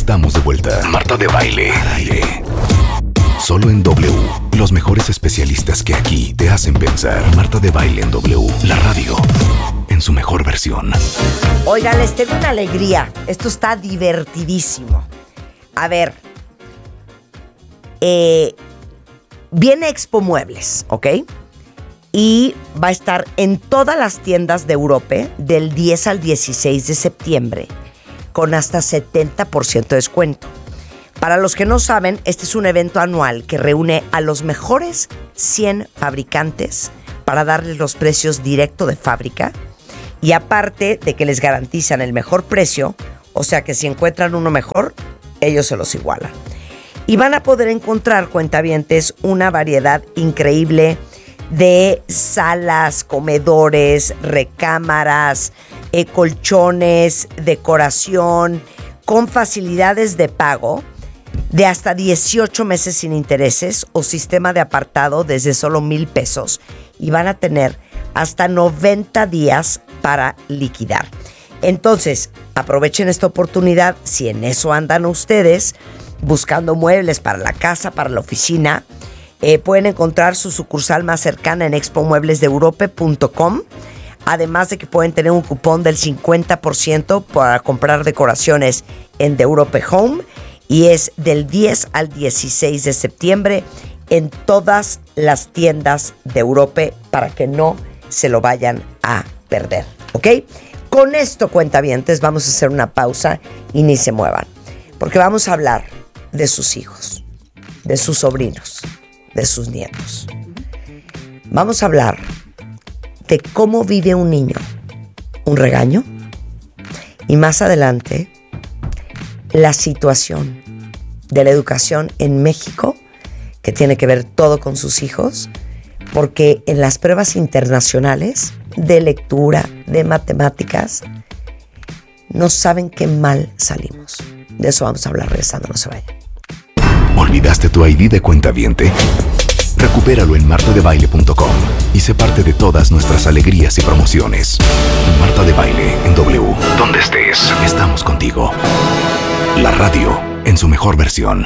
Estamos de vuelta. Marta de Baile. Al aire. Solo en W. Los mejores especialistas que aquí te hacen pensar. Marta de Baile en W. La radio en su mejor versión. Oigan, les tengo una alegría. Esto está divertidísimo. A ver. Viene Expo Muebles, ¿ok? Y va a estar en todas las tiendas de Europa del 10 al 16 de septiembre con hasta 70% de descuento. Para los que no saben, este es un evento anual que reúne a los mejores 100 fabricantes para darles los precios directo de fábrica y aparte de que les garantizan el mejor precio, o sea que si encuentran uno mejor, ellos se los igualan. Y van a poder encontrar, cuentavientes, una variedad increíble de salas, comedores, recámaras, colchones, decoración, con facilidades de pago de hasta 18 meses sin intereses o sistema de apartado desde solo 1,000 pesos. Y van a tener hasta 90 días para liquidar. Entonces, aprovechen esta oportunidad si en eso andan ustedes buscando muebles para la casa, para la oficina. Pueden encontrar su sucursal más cercana en expomueblesdeeurope.com. Además de que pueden tener un cupón del 50% para comprar decoraciones en The Europe Home. Y es del 10 al 16 de septiembre en todas las tiendas de Europa para que no se lo vayan a perder. ¿Ok? Con esto, cuentavientes, vamos a hacer una pausa y ni se muevan. Porque vamos a hablar de sus hijos, de sus sobrinos, de sus nietos. Vamos a hablar de cómo vive un niño un regaño y más adelante la situación de la educación en México, que tiene que ver todo con sus hijos, porque en las pruebas internacionales de lectura, de matemáticas, no saben qué mal salimos. De eso vamos a hablar regresando, no se vayan. ¿Olvidaste tu ID de cuentaviente? Recupéralo en martadebaile.com y sé parte de todas nuestras alegrías y promociones. Marta de Baile en W. Donde estés, estamos contigo. La radio en su mejor versión.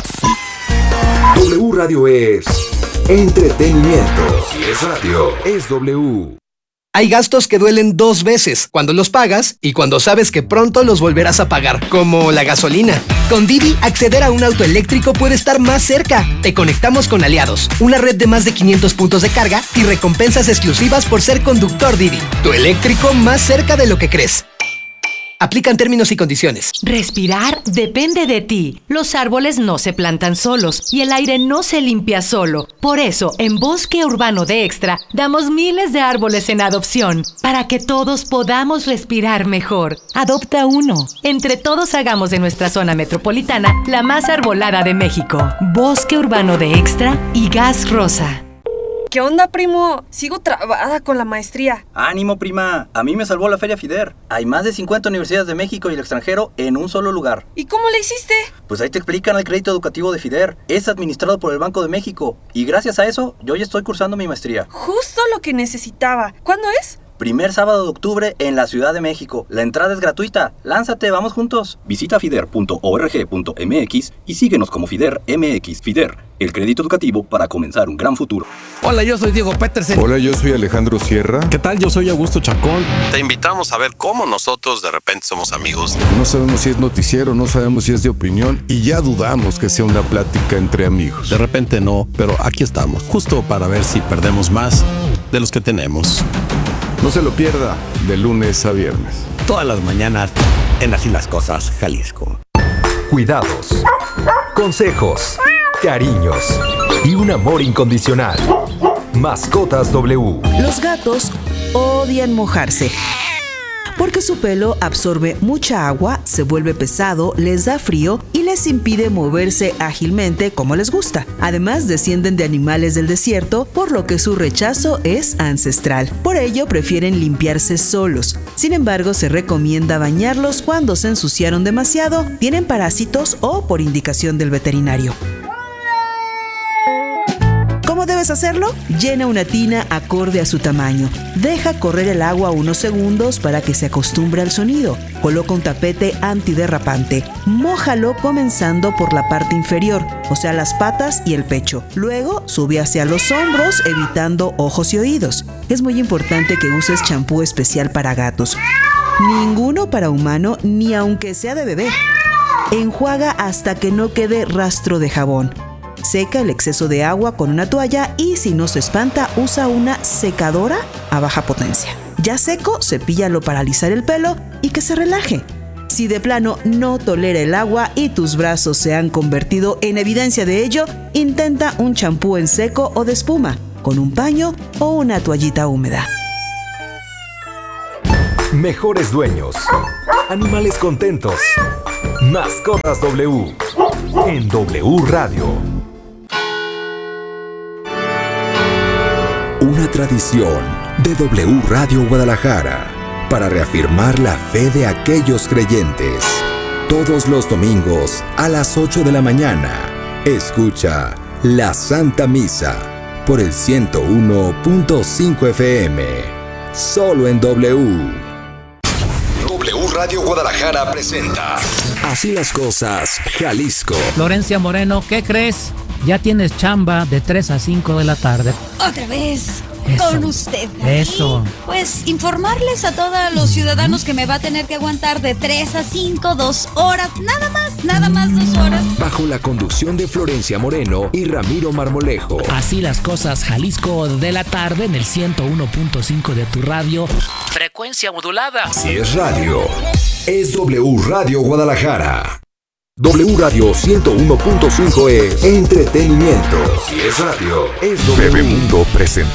W Radio es entretenimiento. Si es radio, es W. Hay gastos que duelen 2 veces, cuando los pagas y cuando sabes que pronto los volverás a pagar, como la gasolina. Con Didi, acceder a un auto eléctrico puede estar más cerca. Te conectamos con Aliados, una red de más de 500 puntos de carga y recompensas exclusivas por ser conductor Didi. Tu eléctrico más cerca de lo que crees. Aplican términos y condiciones. Respirar depende de ti. Los árboles no se plantan solos y el aire no se limpia solo. Por eso, en Bosque Urbano de Extra, damos miles de árboles en adopción para que todos podamos respirar mejor. Adopta uno. Entre todos hagamos de nuestra zona metropolitana la más arbolada de México. Bosque Urbano de Extra y Gas Rosa. ¿Qué onda, primo? Sigo trabada con la maestría. ¡Ánimo, prima! A mí me salvó la Feria FIDER. Hay más de 50 universidades de México y el extranjero en un solo lugar. ¿Y cómo le hiciste? Pues ahí te explican el crédito educativo de FIDER. Es administrado por el Banco de México. Y gracias a eso, yo ya estoy cursando mi maestría. Justo lo que necesitaba. ¿Cuándo es? Primer sábado de octubre en la Ciudad de México. La entrada es gratuita. Lánzate, vamos juntos. Visita fider.org.mx y síguenos como FIDER MX. FIDER, el crédito educativo para comenzar un gran futuro. Hola, yo soy Diego Petersen. Hola, yo soy Alejandro Sierra. ¿Qué tal? Yo soy Augusto Chacón. Te invitamos a ver cómo nosotros de repente somos amigos. No sabemos si es noticiero, no sabemos si es de opinión y ya dudamos que sea una plática entre amigos. De repente no, pero aquí estamos, justo para ver si perdemos más de los que tenemos. No se lo pierda, de lunes a viernes. Todas las mañanas en Así las Cosas, Jalisco. Cuidados, consejos, cariños y un amor incondicional. Mascotas W. Los gatos odian mojarse porque su pelo absorbe mucha agua, se vuelve pesado, les da frío y les impide moverse ágilmente como les gusta. Además, descienden de animales del desierto, por lo que su rechazo es ancestral. Por ello, prefieren limpiarse solos. Sin embargo, se recomienda bañarlos cuando se ensuciaron demasiado, tienen parásitos o por indicación del veterinario. ¿Cómo debe ¿Sabes hacerlo? Llena una tina acorde a su tamaño. Deja correr el agua unos segundos para que se acostumbre al sonido. Coloca un tapete antiderrapante. Mójalo comenzando por la parte inferior, o sea, las patas y el pecho. Luego sube hacia los hombros, evitando ojos y oídos. Es muy importante que uses champú especial para gatos. Ninguno para humano, ni aunque sea de bebé. Enjuaga hasta que no quede rastro de jabón. Seca el exceso de agua con una toalla y si no se espanta, usa una secadora a baja potencia. Ya seco, cepíllalo para alisar el pelo y que se relaje. Si de plano no tolera el agua y tus brazos se han convertido en evidencia de ello, intenta un champú en seco o de espuma, con un paño o una toallita húmeda. Mejores dueños. Animales contentos. Mascotas W. En W Radio. Una tradición de W Radio Guadalajara para reafirmar la fe de aquellos creyentes. Todos los domingos a las 8 de la mañana, escucha la Santa Misa por el 101.5 FM. Solo en W. W Radio Guadalajara presenta Así las cosas, Jalisco. Florencia Moreno, ¿qué crees? Ya tienes chamba de 3 a 5 de la tarde. Otra vez. Eso, con usted. Eso. Pues informarles a todos los ciudadanos que me va a tener que aguantar de 3 a 5, 2 horas, nada más 2 horas. Bajo la conducción de Florencia Moreno y Ramiro Marmolejo. Así las cosas, Jalisco de la tarde en el 101.5 de tu radio. Frecuencia modulada. Si es radio, es W Radio Guadalajara. W Radio 101.5 es entretenimiento. Si es radio, es W. Bebemundo presenta.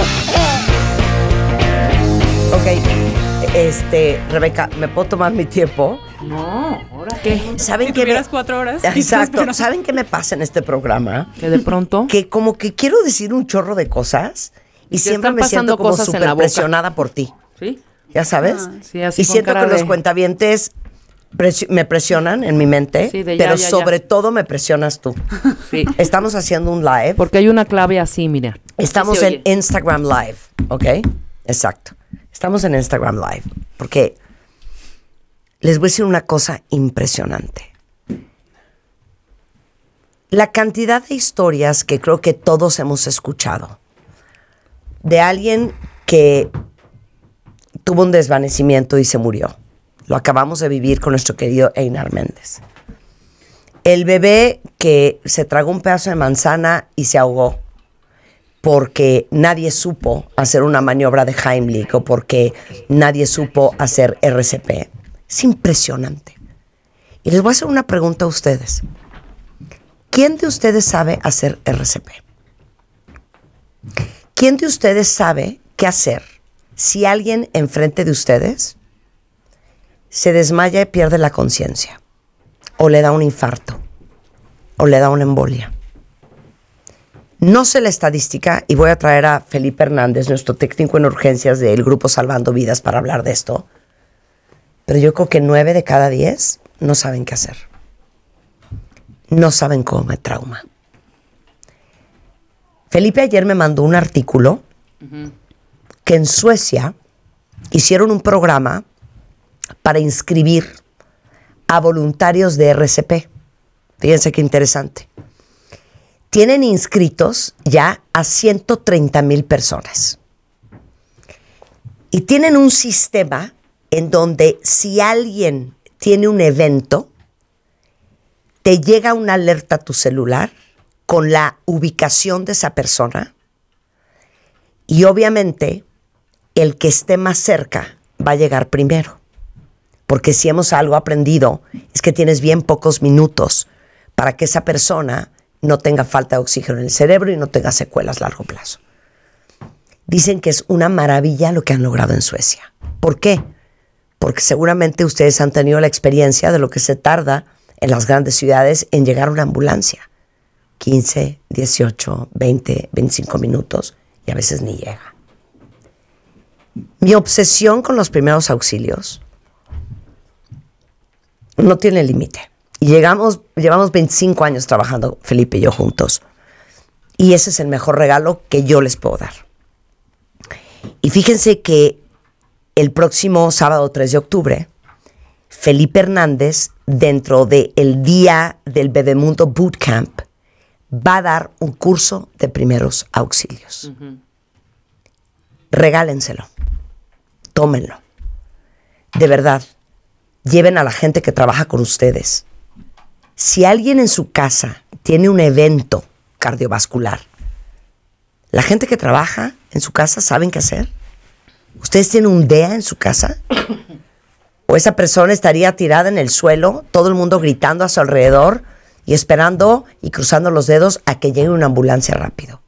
Ok, Rebeca, ¿me puedo tomar mi tiempo? No, ¿ahora qué? ¿Saben si que tuvieras 4 horas. Exacto. Pero... ¿Saben qué me pasa en este programa? Que de pronto... Que como que quiero decir un chorro de cosas y siempre me siento como súper presionada por ti. ¿Sí? ¿Ya sabes? Sí, así y siento que los cuentavientes me presionan en mi mente, sí, pero sobre todo me presionas tú. Sí. Estamos haciendo un live. Porque hay una clave así, mira. Estamos en Instagram Live, ¿ok? Exacto. Estamos en Instagram Live. Porque les voy a decir una cosa impresionante. La cantidad de historias que creo que todos hemos escuchado de alguien que tuvo un desvanecimiento y se murió. Lo acabamos de vivir con nuestro querido Einar Méndez. El bebé que se tragó un pedazo de manzana y se ahogó porque nadie supo hacer una maniobra de Heimlich o porque nadie supo hacer RCP. Es impresionante. Y les voy a hacer una pregunta a ustedes. ¿Quién de ustedes sabe hacer RCP? ¿Quién de ustedes sabe qué hacer si alguien enfrente de ustedes se desmaya y pierde la conciencia, o le da un infarto, o le da una embolia? No sé la estadística, y voy a traer a Felipe Hernández, nuestro técnico en urgencias del grupo Salvando Vidas, para hablar de esto, pero yo creo que 9 de cada 10 no saben qué hacer. No saben cómo me trauma. Felipe ayer me mandó un artículo que en Suecia hicieron un programa para inscribir a voluntarios de RCP. Fíjense qué interesante. Tienen inscritos ya a 130,000 personas. Y tienen un sistema en donde si alguien tiene un evento, te llega una alerta a tu celular con la ubicación de esa persona y obviamente el que esté más cerca va a llegar primero. Porque si hemos algo aprendido es que tienes bien pocos minutos para que esa persona no tenga falta de oxígeno en el cerebro y no tenga secuelas a largo plazo. Dicen que es una maravilla lo que han logrado en Suecia. ¿Por qué? Porque seguramente ustedes han tenido la experiencia de lo que se tarda en las grandes ciudades en llegar a una ambulancia. 15, 18, 20, 25 minutos y a veces ni llega. Mi obsesión con los primeros auxilios no tiene límite. Y llevamos 25 años trabajando, Felipe y yo juntos. Y ese es el mejor regalo que yo les puedo dar. Y fíjense que el próximo sábado 3 de octubre, Felipe Hernández, dentro del día del Bebemundo Bootcamp, va a dar un curso de primeros auxilios. Regálenselo. Tómenlo. De verdad, lleven a la gente que trabaja con ustedes. Si alguien en su casa tiene un evento cardiovascular, la gente que trabaja en su casa saben qué hacer. ¿Ustedes tienen un DEA en su casa? ¿O esa persona estaría tirada en el suelo, todo el mundo gritando a su alrededor y esperando y cruzando los dedos a que llegue una ambulancia rápido?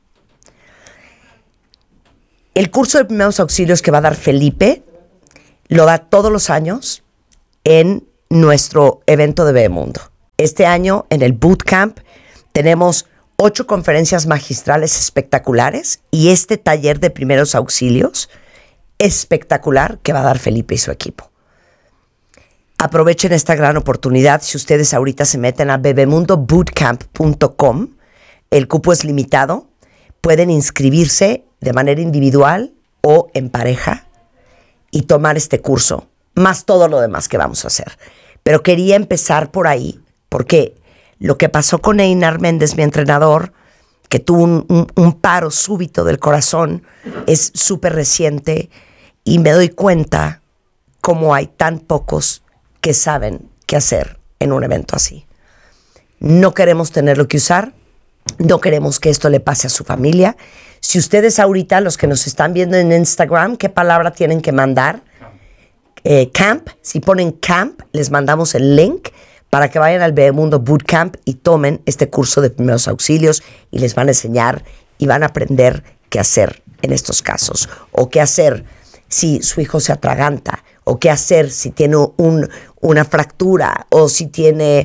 El curso de primeros auxilios que va a dar Felipe lo da todos los años en nuestro evento de Bebemundo. Este año en el Bootcamp tenemos 8 conferencias magistrales espectaculares y este taller de primeros auxilios espectacular que va a dar Felipe y su equipo. Aprovechen esta gran oportunidad. Si ustedes ahorita se meten a bebemundobootcamp.com, el cupo es limitado. Pueden inscribirse de manera individual o en pareja y tomar este curso, más todo lo demás que vamos a hacer. Pero quería empezar por ahí, porque lo que pasó con Einar Méndez, mi entrenador, que tuvo un paro súbito del corazón, es súper reciente y me doy cuenta cómo hay tan pocos que saben qué hacer en un evento así. No queremos tenerlo que usar, no queremos que esto le pase a su familia. Si ustedes ahorita, los que nos están viendo en Instagram, ¿qué palabra tienen que mandar? Camp. Si ponen camp, les mandamos el link para que vayan al Bebemundo Bootcamp y tomen este curso de primeros auxilios y les van a enseñar y van a aprender qué hacer en estos casos. O qué hacer si su hijo se atraganta, o qué hacer si tiene una fractura, o si tiene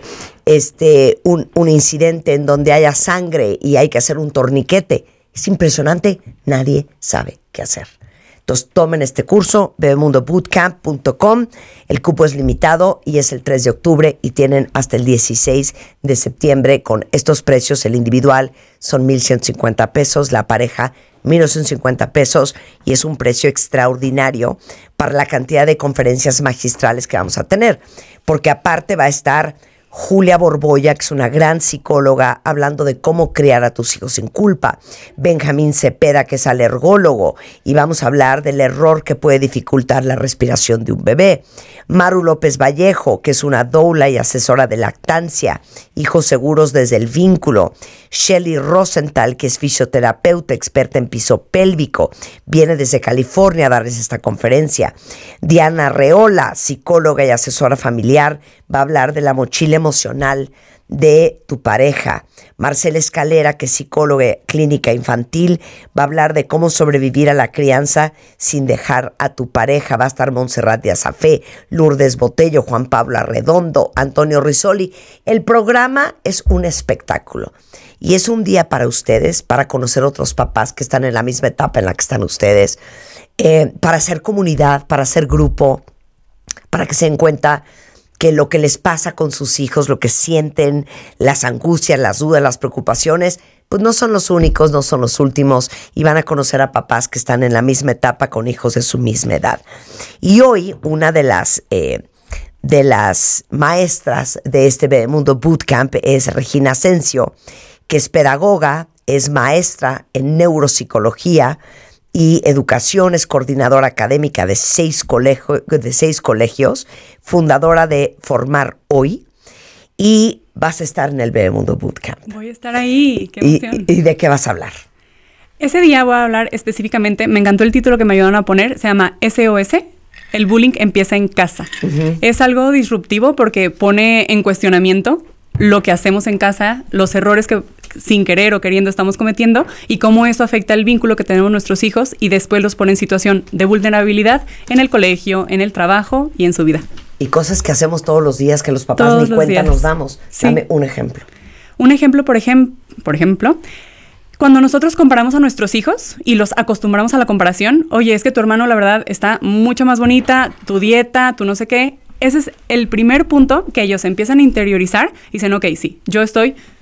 un incidente en donde haya sangre y hay que hacer un torniquete. Es impresionante, nadie sabe qué hacer. Entonces tomen este curso, bebemundobootcamp.com, el cupo es limitado y es el 3 de octubre y tienen hasta el 16 de septiembre con estos precios. El individual son $1,150, la pareja $1,950 y es un precio extraordinario para la cantidad de conferencias magistrales que vamos a tener, porque aparte va a estar Julia Borbolla, que es una gran psicóloga, hablando de cómo criar a tus hijos sin culpa. Benjamín Cepeda, que es alergólogo, y vamos a hablar del error que puede dificultar la respiración de un bebé. Maru López Vallejo, que es una doula y asesora de lactancia, hijos seguros desde el vínculo. Shelly Rosenthal, que es fisioterapeuta, experta en piso pélvico, viene desde California a darles esta conferencia. Diana Reola, psicóloga y asesora familiar, va a hablar de la mochila emocional de tu pareja. Marcela Escalera, que es psicóloga clínica infantil, va a hablar de cómo sobrevivir a la crianza sin dejar a tu pareja. Va a estar Montserrat de Azafé, Lourdes Botello, Juan Pablo Arredondo, Antonio Risoli. El programa es un espectáculo y es un día para ustedes, para conocer otros papás que están en la misma etapa en la que están ustedes, para hacer comunidad, para hacer grupo, para que se den cuenta que lo que les pasa con sus hijos, lo que sienten, las angustias, las dudas, las preocupaciones, pues no son los únicos, no son los últimos, y van a conocer a papás que están en la misma etapa con hijos de su misma edad. Y hoy una de las maestras de este Bebemundo Bootcamp es Regina Asensio, que es pedagoga, es maestra en neuropsicología y educación, es coordinadora académica de 6 colegios, fundadora de Formar Hoy, y vas a estar en el Bebemundo Bootcamp. Voy a estar ahí, qué emoción. ¿Y de qué vas a hablar? Ese día voy a hablar específicamente, me encantó el título que me ayudaron a poner, se llama SOS, el bullying empieza en casa. Es algo disruptivo porque pone en cuestionamiento lo que hacemos en casa, los errores que sin querer o queriendo estamos cometiendo y cómo eso afecta el vínculo que tenemos nuestros hijos y después los pone en situación de vulnerabilidad en el colegio, en el trabajo y en su vida. Y cosas que hacemos todos los días que los papás todos ni cuenta días nos damos. Sí. Dame un ejemplo. Un ejemplo, por ejemplo, cuando nosotros comparamos a nuestros hijos y los acostumbramos a la comparación, oye, es que tu hermano la verdad está mucho más bonita, tu dieta, tu no sé qué. Ese es el primer punto que ellos empiezan a interiorizar y dicen, ok, sí, yo estoy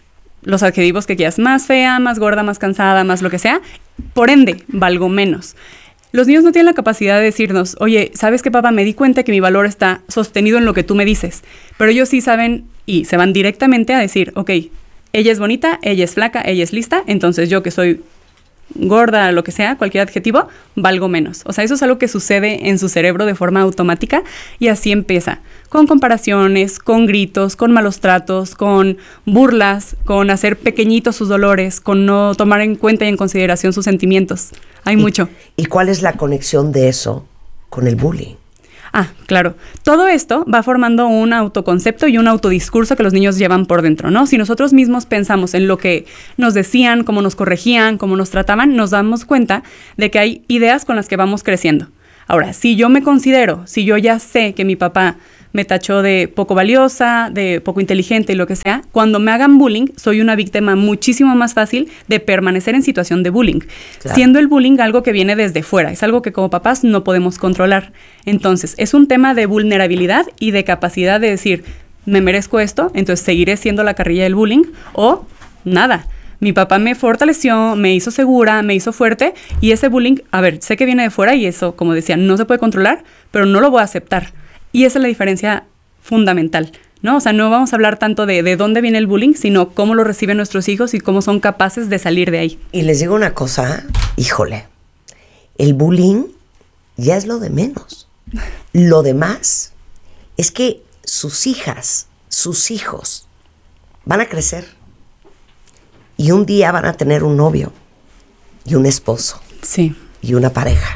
los adjetivos que quieras, más fea, más gorda, más cansada, más lo que sea, por ende, valgo menos. Los niños no tienen la capacidad de decirnos, oye, ¿sabes qué, papá? Me di cuenta que mi valor está sostenido en lo que tú me dices. Pero ellos sí saben y se van directamente a decir, ok, ella es bonita, ella es flaca, ella es lista, entonces yo que soy gorda, lo que sea, cualquier adjetivo, valgo menos. O sea, eso es algo que sucede en su cerebro de forma automática y así empieza. Con comparaciones, con gritos, con malos tratos, con burlas, con hacer pequeñitos sus dolores, con no tomar en cuenta y en consideración sus sentimientos. Hay mucho. ¿Y cuál es la conexión de eso con el bullying? Ah, claro. Todo esto va formando un autoconcepto y un autodiscurso que los niños llevan por dentro, ¿no? Si nosotros mismos pensamos en lo que nos decían, cómo nos corregían, cómo nos trataban, nos damos cuenta de que hay ideas con las que vamos creciendo. Ahora, si yo me considero, si yo ya sé que mi papá me tachó de poco valiosa, de poco inteligente y lo que sea, cuando me hagan bullying, soy una víctima muchísimo más fácil de permanecer en situación de bullying. Claro. Siendo el bullying algo que viene desde fuera, es algo que como papás no podemos controlar. Entonces, es un tema de vulnerabilidad y de capacidad de decir, me merezco esto, entonces seguiré siendo la carrilla del bullying, o nada. Mi papá me fortaleció, me hizo segura, me hizo fuerte, y ese bullying, a ver, sé que viene de fuera y eso, como decía, no se puede controlar, pero no lo voy a aceptar. Y esa es la diferencia fundamental, ¿no? O sea, no vamos a hablar tanto de dónde viene el bullying, sino cómo lo reciben nuestros hijos y cómo son capaces de salir de ahí. Y les digo una cosa, híjole, el bullying ya es lo de menos. Lo demás es que sus hijas, sus hijos, van a crecer y un día van a tener un novio y un esposo. Sí. Y una pareja.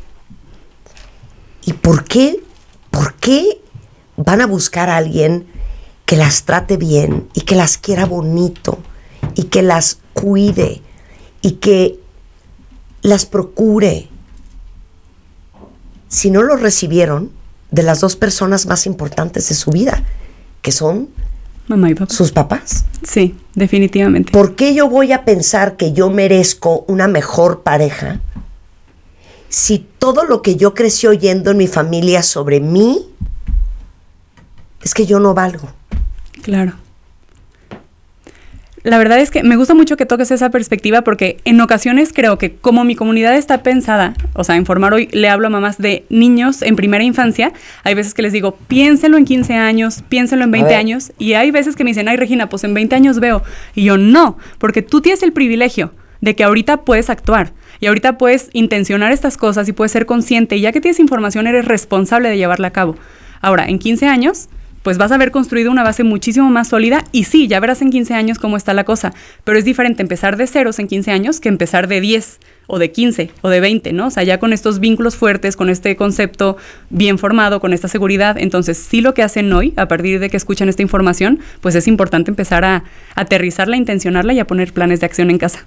¿Y por qué van a buscar a alguien que las trate bien y que las quiera bonito y que las cuide y que las procure si no lo recibieron de las dos personas más importantes de su vida, que son mamá y papá? Sus papás? Sí, definitivamente. ¿Por qué yo voy a pensar que yo merezco una mejor pareja si todo lo que yo crecí oyendo en mi familia sobre mí es que yo no valgo? Claro. La verdad es que me gusta mucho que toques esa perspectiva porque en ocasiones creo que como mi comunidad está pensada, o sea, en formar hoy le hablo a mamás de niños en primera infancia, hay veces que les digo, piénsenlo en 15 años, piénsenlo en 20 años, y hay veces que me dicen, ay Regina, pues en 20 años veo, y yo no, porque tú tienes el privilegio de que ahorita puedes actuar, y ahorita puedes intencionar estas cosas y puedes ser consciente, y ya que tienes información eres responsable de llevarla a cabo. Ahora, en 15 años... pues vas a haber construido una base muchísimo más sólida y sí, ya verás en 15 años cómo está la cosa, pero es diferente empezar de ceros en 15 años que empezar de 10 o de 15 o de 20, ¿no? O sea, ya con estos vínculos fuertes, con este concepto bien formado, con esta seguridad, entonces sí lo que hacen hoy, a partir de que escuchan esta información, pues es importante empezar a aterrizarla, a intencionarla y a poner planes de acción en casa.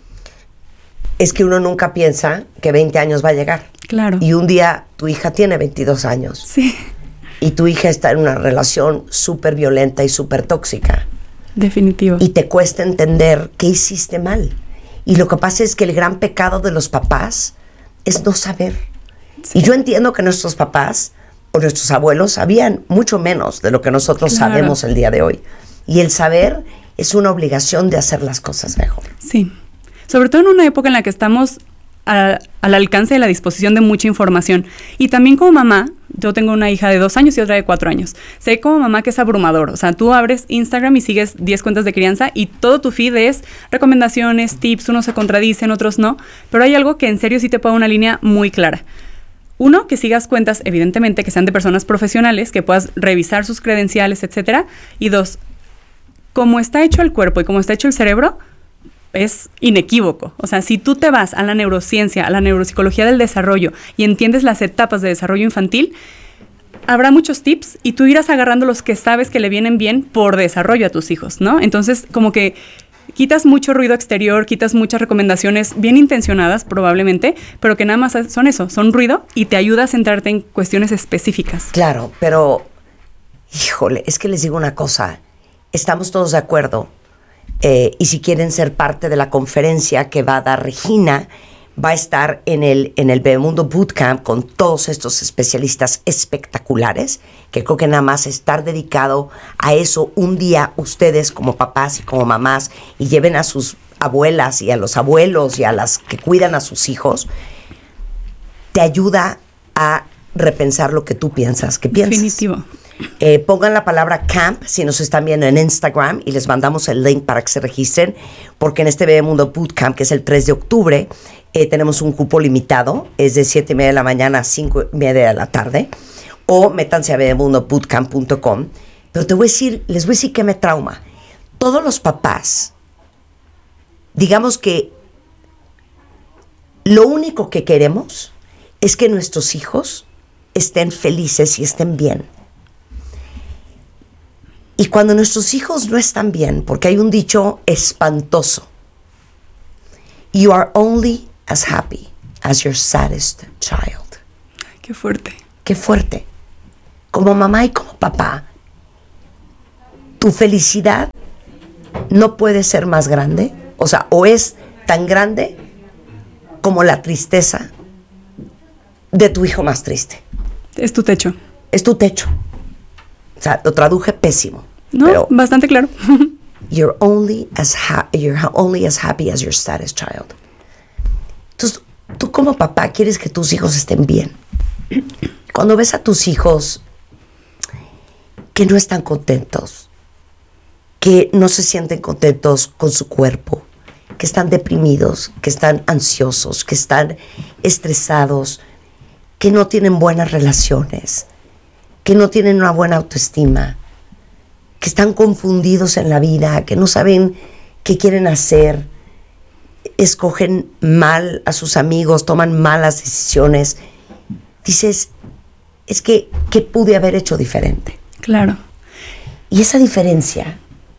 Es que uno nunca piensa que 20 años va a llegar. Claro. Y un día tu hija tiene 22 años. Sí. Y tu hija está en una relación súper violenta y súper tóxica. Definitivo. Y te cuesta entender qué hiciste mal. Y lo que pasa es que el gran pecado de los papás es no saber. Sí. Y yo entiendo que nuestros papás o nuestros abuelos sabían mucho menos de lo que nosotros sabemos el día de hoy. Y el saber es una obligación de hacer las cosas mejor. Sí. Sobre todo en una época en la que estamos al alcance de la disposición de mucha información. Y también como mamá, yo tengo una hija de 2 años y otra de 4 años. Sé como mamá que es abrumador. O sea, tú abres Instagram y sigues 10 cuentas de crianza y todo tu feed es recomendaciones, tips, unos se contradicen, otros no. Pero hay algo que en serio sí te pone una línea muy clara. Uno, que sigas cuentas, evidentemente, que sean de personas profesionales, que puedas revisar sus credenciales, etcétera. Y 2, cómo está hecho el cuerpo y cómo está hecho el cerebro, es inequívoco. O sea, si tú te vas a la neurociencia, a la neuropsicología del desarrollo y entiendes las etapas de desarrollo infantil, habrá muchos tips y tú irás agarrando los que sabes que le vienen bien por desarrollo a tus hijos, ¿no? Entonces, como que quitas mucho ruido exterior, quitas muchas recomendaciones bien intencionadas probablemente, pero que nada más son eso, son ruido y te ayuda a centrarte en cuestiones específicas. Claro, pero, híjole, es que les digo una cosa, estamos todos de acuerdo. Y si quieren ser parte de la conferencia que va a dar Regina, va a estar en el Bebemundo Bootcamp con todos estos especialistas espectaculares, que creo que nada más estar dedicado a eso un día ustedes como papás y como mamás y lleven a sus abuelas y a los abuelos y a las que cuidan a sus hijos, te ayuda a repensar lo que tú piensas. ¿Qué piensas? Definitivo. Pongan la palabra camp si nos están viendo en Instagram y les mandamos el link para que se registren, porque en este Bebemundo Bootcamp, que es el 3 de octubre, tenemos un cupo limitado, es de 7:30 de la mañana a 5:30 de la tarde, o métanse a bebemundobootcamp.com. Pero les voy a decir que me trauma. Todos los papás, digamos que lo único que queremos es que nuestros hijos estén felices y estén bien. Y cuando nuestros hijos no están bien, porque hay un dicho espantoso, you are only as happy as your saddest child. Ay, qué fuerte. Qué fuerte. Como mamá y como papá, tu felicidad no puede ser más grande, o sea, o es tan grande como la tristeza de tu hijo más triste. Es tu techo. Es tu techo. O sea, lo traduje pésimo. No, pero bastante claro. You're only as happy as your saddest child. Entonces, tú como papá quieres que tus hijos estén bien. Cuando ves a tus hijos que no están contentos, que no se sienten contentos con su cuerpo, que están deprimidos, que están ansiosos, que están estresados, que no tienen buenas relaciones, que no tienen una buena autoestima, que están confundidos en la vida, que no saben qué quieren hacer, escogen mal a sus amigos, toman malas decisiones. Dices, es que, ¿qué pude haber hecho diferente? Claro. Y esa diferencia,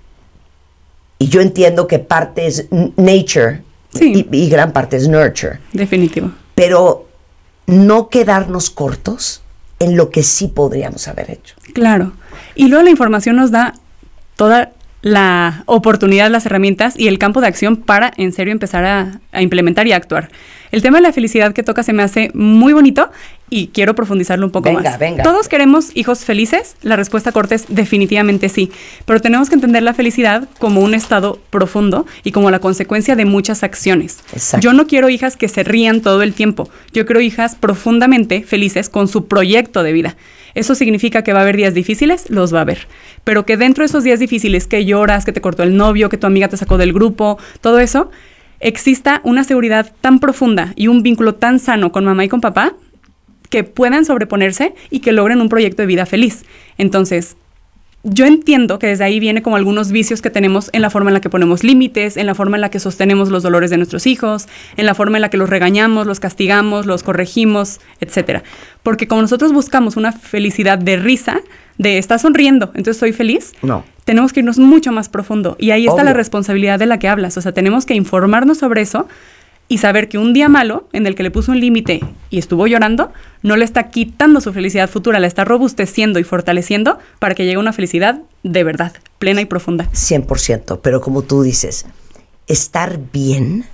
y yo entiendo que parte es nature, sí, y gran parte es nurture. Definitivo. Pero no quedarnos cortos en lo que sí podríamos haber hecho. Claro. Y luego la información nos da toda la oportunidad, las herramientas y el campo de acción para en serio empezar a implementar y a actuar. El tema de la felicidad que toca se me hace muy bonito y quiero profundizarlo un poco más. Venga. ¿Todos queremos hijos felices? La respuesta corta es definitivamente sí, pero tenemos que entender la felicidad como un estado profundo y como la consecuencia de muchas acciones. Exacto. Yo no quiero hijas que se rían todo el tiempo, yo quiero hijas profundamente felices con su proyecto de vida. Eso significa que va a haber días difíciles, los va a haber, pero que dentro de esos días difíciles, que lloras, que te cortó el novio, que tu amiga te sacó del grupo, todo eso, exista una seguridad tan profunda y un vínculo tan sano con mamá y con papá que puedan sobreponerse y que logren un proyecto de vida feliz. Entonces, yo entiendo que desde ahí viene como algunos vicios que tenemos en la forma en la que ponemos límites, en la forma en la que sostenemos los dolores de nuestros hijos, en la forma en la que los regañamos, los castigamos, los corregimos, etcétera. Porque como nosotros buscamos una felicidad de risa, de estar sonriendo, entonces soy feliz, no. Tenemos que irnos mucho más profundo. Y ahí está Obvio. la responsabilidad de la que hablas. O sea, tenemos que informarnos sobre eso y saber que un día malo, en el que le puso un límite y estuvo llorando, no le está quitando su felicidad futura, la está robusteciendo y fortaleciendo para que llegue a una felicidad de verdad, plena y profunda. 100%, pero como tú dices, estar bien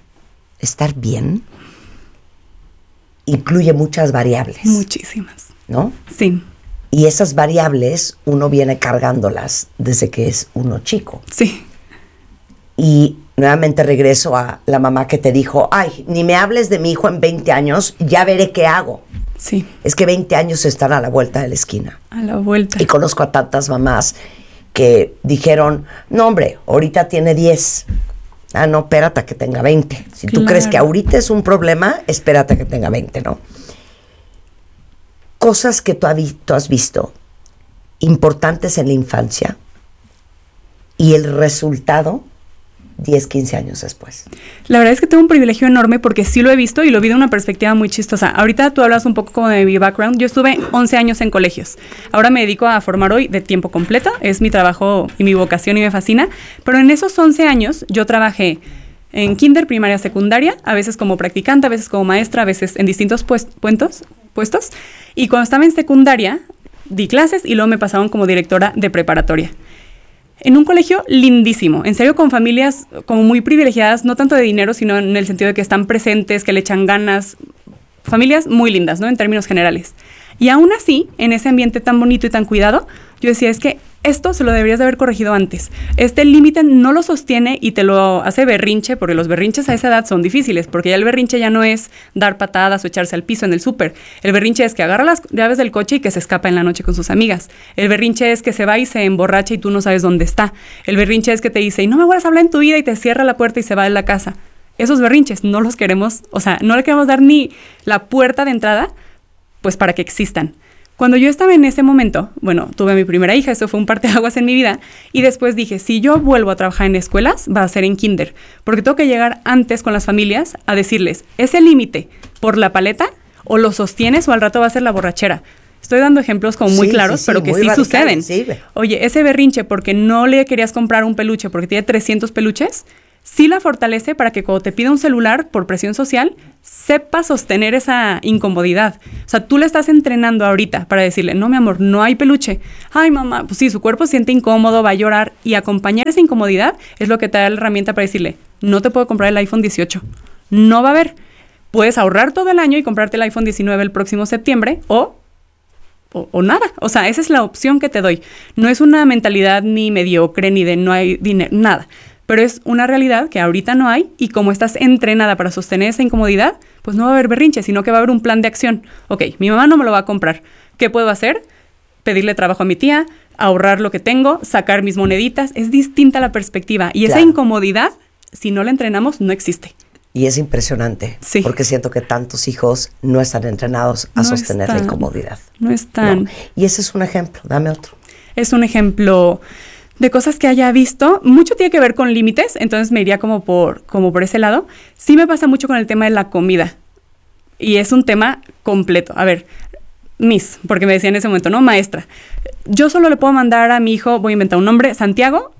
incluye muchas variables. Muchísimas. ¿No? Sí. Y esas variables uno viene cargándolas desde que es uno chico. Sí. Y nuevamente regreso a la mamá que te dijo, ay, ni me hables de mi hijo en 20 años, ya veré qué hago. Sí. Es que 20 años están a la vuelta de la esquina. A la vuelta. Y conozco a tantas mamás que dijeron, no hombre, ahorita tiene 10. Ah, no, espérate a que tenga 20. Si tú crees que ahorita es un problema, espérate a que tenga 20, ¿no? Cosas que tú has visto importantes en la infancia y el resultado 10, 15 años después. La verdad es que tengo un privilegio enorme porque sí lo he visto y lo vi de una perspectiva muy chistosa. Ahorita tú hablas un poco como de mi background. Yo estuve 11 años en colegios. Ahora me dedico a formar hoy de tiempo completo. Es mi trabajo y mi vocación y me fascina. Pero en esos 11 años yo trabajé en kinder, primaria, secundaria, a veces como practicante, a veces como maestra, a veces en distintos puestos. Y cuando estaba en secundaria, di clases y luego me pasaron como directora de preparatoria. En un colegio lindísimo, en serio, con familias como muy privilegiadas, no tanto de dinero, sino en el sentido de que están presentes, que le echan ganas, familias muy lindas, ¿no? En términos generales. Y aún así, en ese ambiente tan bonito y tan cuidado, yo decía, es que esto se lo deberías de haber corregido antes. Este límite no lo sostiene y te lo hace berrinche, porque los berrinches a esa edad son difíciles, porque ya el berrinche ya no es dar patadas o echarse al piso en el súper. El berrinche es que agarra las llaves del coche y que se escapa en la noche con sus amigas. El berrinche es que se va y se emborracha y tú no sabes dónde está. El berrinche es que te dice, y no me vuelvas a hablar en tu vida, y te cierra la puerta y se va de la casa. Esos berrinches no los queremos, o sea, no le queremos dar ni la puerta de entrada, pues para que existan. Cuando yo estaba en ese momento, bueno, tuve a mi primera hija, eso fue un parteaguas en mi vida, y después dije, si yo vuelvo a trabajar en escuelas, va a ser en kinder, porque tengo que llegar antes con las familias a decirles, ese límite por la paleta, o lo sostienes o al rato va a ser la borrachera. Estoy dando ejemplos como muy claros, pero que sí suceden. Sí. Oye, ese berrinche porque no le querías comprar un peluche porque tiene 300 peluches, sí la fortalece para que cuando te pida un celular por presión social, sepa sostener esa incomodidad. O sea, tú le estás entrenando ahorita para decirle, no, mi amor, no hay peluche. Ay, mamá, pues sí, su cuerpo se siente incómodo, va a llorar. Y acompañar esa incomodidad es lo que te da la herramienta para decirle, no te puedo comprar el iPhone 18. No va a haber. Puedes ahorrar todo el año y comprarte el iPhone 19 el próximo septiembre o nada. O sea, esa es la opción que te doy. No es una mentalidad ni mediocre, ni de no hay dinero, nada. Pero es una realidad que ahorita no hay y como estás entrenada para sostener esa incomodidad, pues no va a haber berrinche, sino que va a haber un plan de acción. Ok, mi mamá no me lo va a comprar. ¿Qué puedo hacer? Pedirle trabajo a mi tía, ahorrar lo que tengo, sacar mis moneditas. Es distinta la perspectiva. Y esa incomodidad, si no la entrenamos, no existe. Y es impresionante, porque siento que tantos hijos no están entrenados a sostener la incomodidad. No están. No. Y ese es un ejemplo, dame otro. Es un ejemplo de cosas que haya visto. Mucho tiene que ver con límites, entonces me iría como por ese lado. Sí me pasa mucho con el tema de la comida. Y es un tema completo. A ver, porque me decía en ese momento, no, maestra, yo solo le puedo mandar a mi hijo, voy a inventar un nombre, Santiago,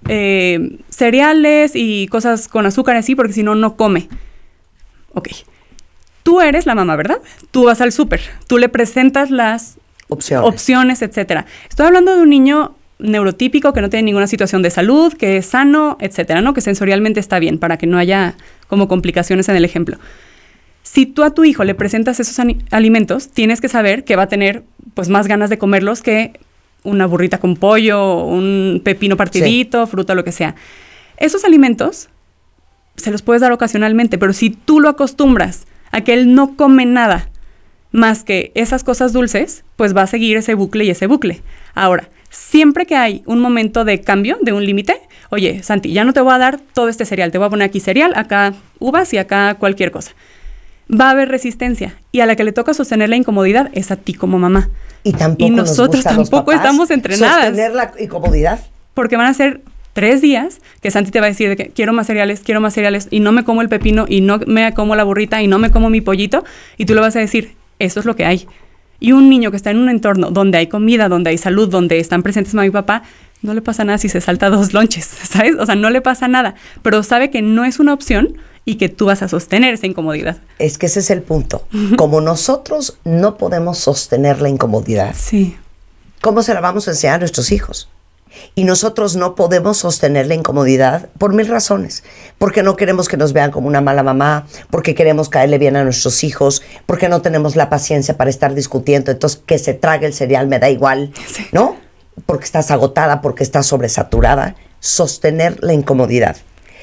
cereales y cosas con azúcar así, porque si no, no come. Ok. Tú eres la mamá, ¿verdad? Tú vas al súper, tú le presentas las opciones, etcétera. Estoy hablando de un niño neurotípico que no tiene ninguna situación de salud, que es sano, etcétera, ¿no? Que sensorialmente está bien, para que no haya como complicaciones en el ejemplo. Si tú a tu hijo le presentas esos alimentos, tienes que saber que va a tener pues más ganas de comerlos que una burrita con pollo, un pepino partidito, fruta, lo que sea. Esos alimentos se los puedes dar ocasionalmente, pero si tú lo acostumbras a que él no come nada más que esas cosas dulces, pues va a seguir ese bucle y ese bucle. Ahora, siempre que hay un momento de cambio, de un límite, oye, Santi, ya no te voy a dar todo este cereal, te voy a poner aquí cereal, acá uvas y acá cualquier cosa. Va a haber resistencia y a la que le toca sostener la incomodidad es a ti como mamá. Y nosotros tampoco estamos entrenadas. Sostener la incomodidad. Porque van a ser 3 días que Santi te va a decir de que quiero más cereales y no me como el pepino y no me como la burrita y no me como mi pollito y tú le vas a decir, eso es lo que hay. Y un niño que está en un entorno donde hay comida, donde hay salud, donde están presentes mamá y papá, no le pasa nada si se salta 2 lonches, ¿sabes? O sea, no le pasa nada, pero sabe que no es una opción y que tú vas a sostener esa incomodidad. Es que ese es el punto. Como nosotros no podemos sostener la incomodidad, ¿cómo se la vamos a enseñar a nuestros hijos? Y nosotros no podemos sostener la incomodidad por 1000 razones. Porque no queremos que nos vean como una mala mamá, porque queremos caerle bien a nuestros hijos, porque no tenemos la paciencia para estar discutiendo, entonces que se trague el cereal me da igual, ¿no? Porque estás agotada, porque estás sobresaturada. Sostener la incomodidad.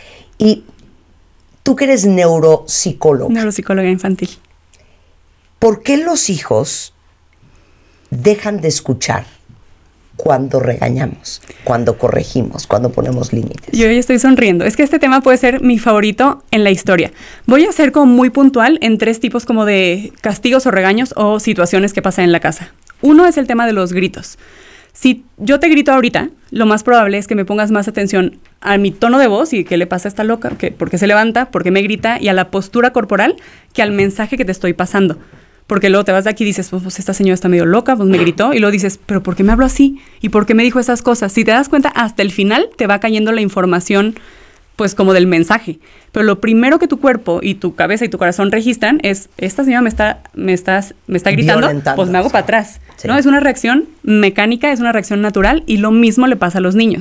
Y tú que eres neuropsicóloga. Neuropsicóloga infantil. ¿Por qué los hijos dejan de escuchar cuando regañamos, cuando corregimos, cuando ponemos límites? Yo ya estoy sonriendo. Es que este tema puede ser mi favorito en la historia. Voy a ser como muy puntual en 3 tipos como de castigos o regaños o situaciones que pasan en la casa. Uno es el tema de los gritos. Si yo te grito ahorita, lo más probable es que me pongas más atención a mi tono de voz y qué le pasa a esta loca, por qué se levanta, por qué me grita, y a la postura corporal que al mensaje que te estoy pasando. Porque luego te vas de aquí y dices, pues esta señora está medio loca, pues me gritó, y luego dices, pero ¿por qué me habló así? ¿Y por qué me dijo esas cosas? Si te das cuenta, hasta el final te va cayendo la información, pues como del mensaje. Pero lo primero que tu cuerpo y tu cabeza y tu corazón registran es, esta señora me está gritando, pues me hago para atrás. ¿No? Es una reacción mecánica, es una reacción natural, y lo mismo le pasa a los niños.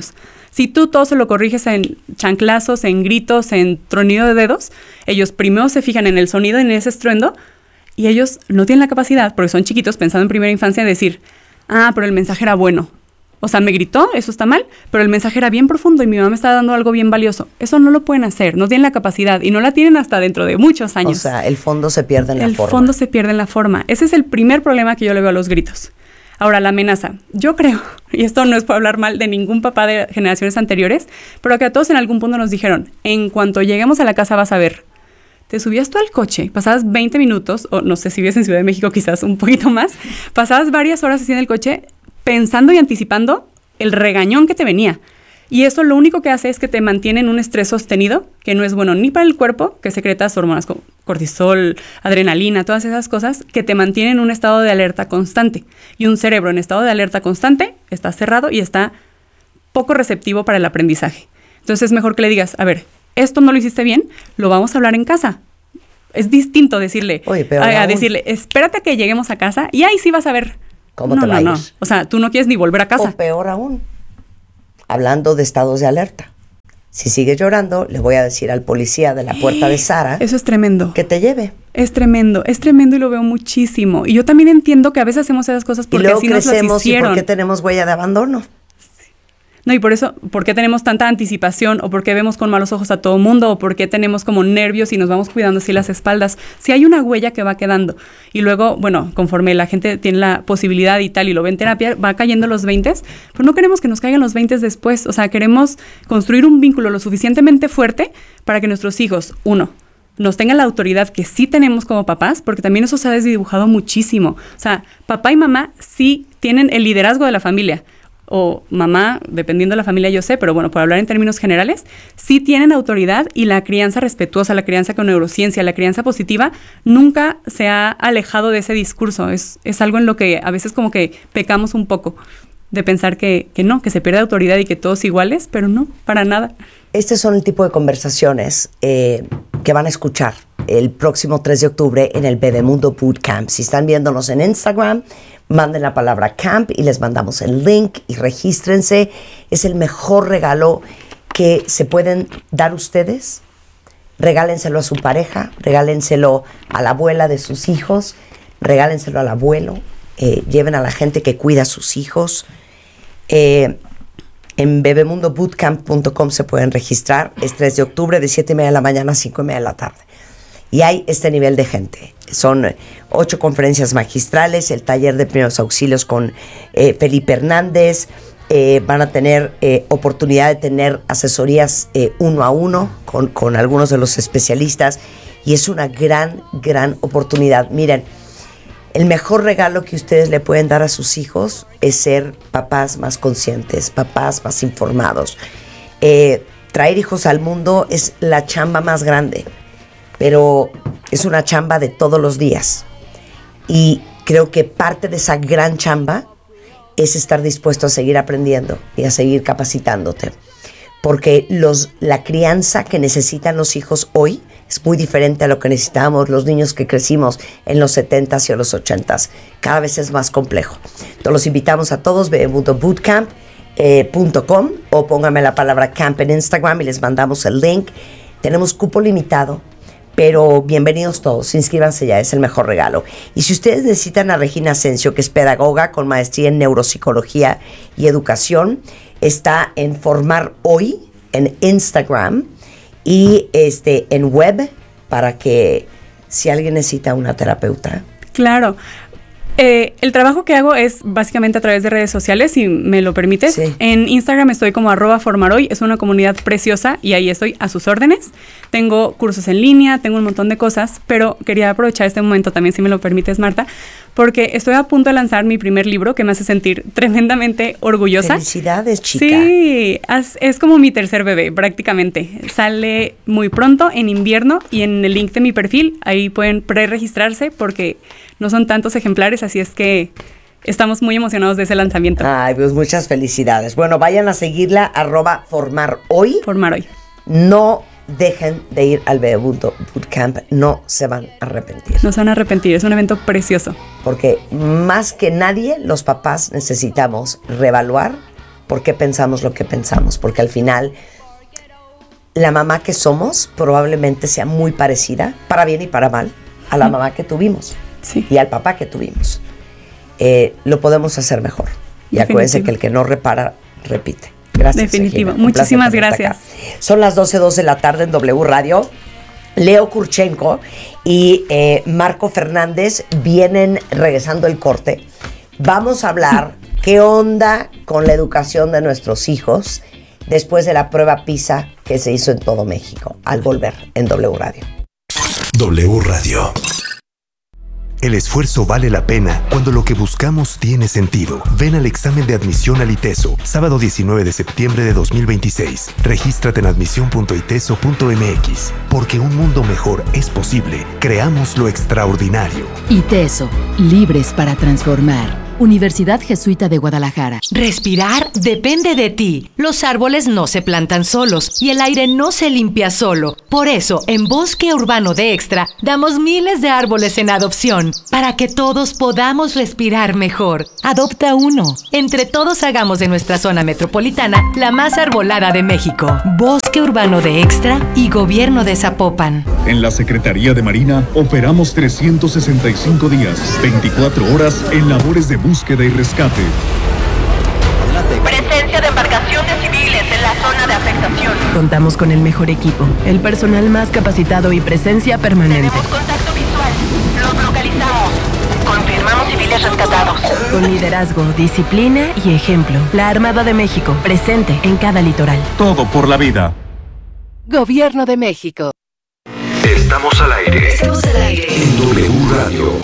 Si tú todo se lo corriges en chanclazos, en gritos, en tronido de dedos, ellos primero se fijan en el sonido, en ese estruendo, y ellos no tienen la capacidad, porque son chiquitos, pensando en primera infancia, de decir, pero el mensaje era bueno. O sea, me gritó, eso está mal, pero el mensaje era bien profundo y mi mamá me está dando algo bien valioso. Eso no lo pueden hacer, no tienen la capacidad y no la tienen hasta dentro de muchos años. O sea, el fondo se pierde en la forma. El fondo se pierde en la forma. Ese es el primer problema que yo le veo a los gritos. Ahora, la amenaza. Yo creo, y esto no es por hablar mal de ningún papá de generaciones anteriores, pero que a todos en algún punto nos dijeron, en cuanto lleguemos a la casa vas a ver, te subías tú al coche, pasabas 20 minutos, o no sé si vives en Ciudad de México quizás un poquito más, pasabas varias horas así en el coche pensando y anticipando el regañón que te venía. Y eso lo único que hace es que te mantiene en un estrés sostenido, que no es bueno ni para el cuerpo, que secretas hormonas como cortisol, adrenalina, todas esas cosas, que te mantienen en un estado de alerta constante. Y un cerebro en estado de alerta constante está cerrado y está poco receptivo para el aprendizaje. Entonces es mejor que le digas, a ver, esto no lo hiciste bien, lo vamos a hablar en casa. Es distinto decirle, decirle, espérate a que lleguemos a casa y ahí sí vas a ver. ¿Cómo te va a ir? O sea, tú no quieres ni volver a casa. O peor aún, hablando de estados de alerta. Si sigues llorando, le voy a decir al policía de la puerta de Sara. Eso es tremendo. Que te lleve. Es tremendo y lo veo muchísimo. Y yo también entiendo que a veces hacemos esas cosas porque así nos las hicieron. ¿Y por qué tenemos huella de abandono? No, y por eso, ¿por qué tenemos tanta anticipación? ¿O por qué vemos con malos ojos a todo mundo? ¿O por qué tenemos como nervios y nos vamos cuidando así las espaldas? Si hay una huella que va quedando. Y luego, bueno, conforme la gente tiene la posibilidad y tal, y lo ve en terapia, va cayendo los 20s, pero no queremos que nos caigan los 20s después. O sea, queremos construir un vínculo lo suficientemente fuerte para que nuestros hijos, nos tengan la autoridad que sí tenemos como papás, porque también eso se ha desdibujado muchísimo. O sea, papá y mamá sí tienen el liderazgo de la familia, o mamá, dependiendo de la familia yo sé, pero bueno, por hablar en términos generales, sí tienen autoridad y la crianza respetuosa, la crianza con neurociencia, la crianza positiva, nunca se ha alejado de ese discurso. Es algo en lo que a veces como que pecamos un poco, de pensar que no, que se pierde autoridad y que todos iguales, pero no, para nada. Estos son el tipo de conversaciones que van a escuchar el próximo 3 de octubre en el Bebemundo Bootcamp. Si están viéndonos en Instagram, manden la palabra camp y les mandamos el link y regístrense. Es el mejor regalo que se pueden dar ustedes. Regálenselo a su pareja, regálenselo a la abuela de sus hijos, regálenselo al abuelo, lleven a la gente que cuida a sus hijos. En bebemundobootcamp.com se pueden registrar. Es 3 de octubre de 7:30 de la mañana a 5:30 de la tarde. Y hay este nivel de gente. Son 8 conferencias magistrales, el taller de primeros auxilios con Felipe Hernández. Van a tener oportunidad de tener asesorías 1 a 1 con algunos de los especialistas. Y es una gran oportunidad. Miren, el mejor regalo que ustedes le pueden dar a sus hijos es ser papás más conscientes, papás más informados. Traer hijos al mundo es la chamba más grande, pero es una chamba de todos los días. Y creo que parte de esa gran chamba es estar dispuesto a seguir aprendiendo y a seguir capacitándote. Porque la crianza que necesitan los hijos hoy es muy diferente a lo que necesitábamos los niños que crecimos en los 70s y los 80s. Cada vez es más complejo. Entonces los invitamos a todos, bebemundobootcamp.com o pónganme la palabra camp en Instagram y les mandamos el link. Tenemos cupo limitado, pero bienvenidos todos, inscríbanse ya, es el mejor regalo. Y si ustedes necesitan a Regina Asensio, que es pedagoga con maestría en neuropsicología y educación, está en Formar Hoy, en Instagram y en web, para que si alguien necesita una terapeuta. Claro. El trabajo que hago es básicamente a través de redes sociales, si me lo permites. Sí. En Instagram estoy como @formaroy, es una comunidad preciosa y ahí estoy a sus órdenes. Tengo cursos en línea, tengo un montón de cosas, pero quería aprovechar este momento también, si me lo permites, Marta, porque estoy a punto de lanzar mi primer libro que me hace sentir tremendamente orgullosa. Felicidades, chica. Sí, es como mi tercer bebé prácticamente. Sale muy pronto, en invierno, y en el link de mi perfil, ahí pueden preregistrarse porque no son tantos ejemplares, así es que estamos muy emocionados de ese lanzamiento. Ay, pues muchas felicidades. Bueno, vayan a seguirla, @formarhoy. Formar Hoy. No dejen de ir al Bebemundo Bootcamp, no se van a arrepentir. No se van a arrepentir, es un evento precioso. Porque más que nadie, los papás necesitamos reevaluar por qué pensamos lo que pensamos, porque al final la mamá que somos probablemente sea muy parecida, para bien y para mal, a la mamá que tuvimos y al papá que tuvimos. Lo podemos hacer mejor. Y acuérdense que el que no repara, repite. Gracias. Definitivo. Muchísimas gracias. Son las 12:02 de la tarde en W Radio. Leo Kurchenko y Marco Fernández vienen regresando el corte. Vamos a hablar qué onda con la educación de nuestros hijos después de la prueba PISA que se hizo en todo México. Al volver en W Radio. W Radio. El esfuerzo vale la pena cuando lo que buscamos tiene sentido. Ven al examen de admisión al ITESO, sábado 19 de septiembre de 2026. Regístrate en admisión.iteso.mx. Porque un mundo mejor es posible. Creamos lo extraordinario. ITESO, libres para transformar. Universidad Jesuita de Guadalajara. Respirar depende de ti. Los árboles no se plantan solos y el aire no se limpia solo. Por eso, en Bosque Urbano de Extra, damos miles de árboles en adopción para que todos podamos respirar mejor. Adopta uno. Entre todos hagamos de nuestra zona metropolitana la más arbolada de México. Bosque Urbano de Extra y Gobierno de Zapopan. En la Secretaría de Marina operamos 365 días, 24 horas en labores de búsqueda y rescate. Presencia de embarcaciones civiles en la zona de afectación. Contamos con el mejor equipo, el personal más capacitado y presencia permanente. Tenemos contacto visual. Los localizamos. Confirmamos civiles rescatados. Con liderazgo, disciplina y ejemplo. La Armada de México, presente en cada litoral. Todo por la vida. Gobierno de México. Estamos al aire. En W Radio.